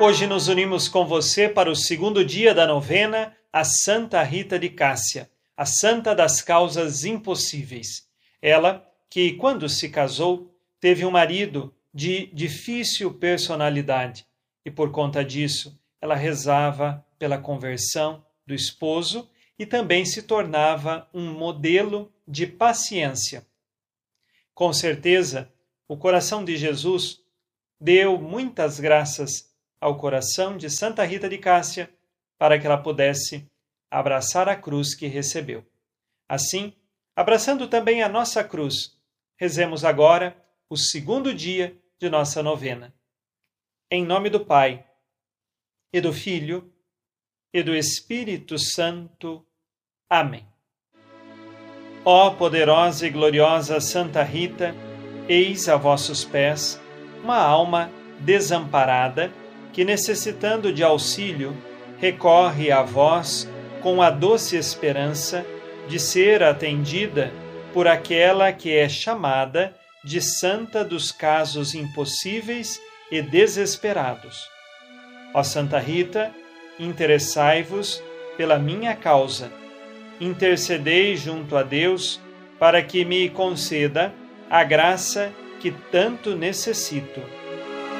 Hoje nos unimos com você para o segundo dia da novena a Santa Rita de Cássia, a Santa das Causas Impossíveis. Ela que, quando se casou, teve um marido de difícil personalidade e, por conta disso, ela rezava pela conversão do esposo e também se tornava um modelo de paciência. Com certeza, o coração de Jesus deu muitas graças ao coração de Santa Rita de Cássia para que ela pudesse abraçar a cruz que recebeu. Assim, abraçando também a nossa cruz, rezemos agora o segundo dia de nossa novena. Em nome do Pai, e do Filho, e do Espírito Santo. Amém. Ó poderosa e gloriosa Santa Rita, eis a vossos pés uma alma desamparada que, necessitando de auxílio, recorre a vós com a doce esperança de ser atendida por aquela que é chamada de Santa dos Casos Impossíveis e Desesperados. Ó Santa Rita, interessai-vos pela minha causa. Intercedei junto a Deus para que me conceda a graça que tanto necessito.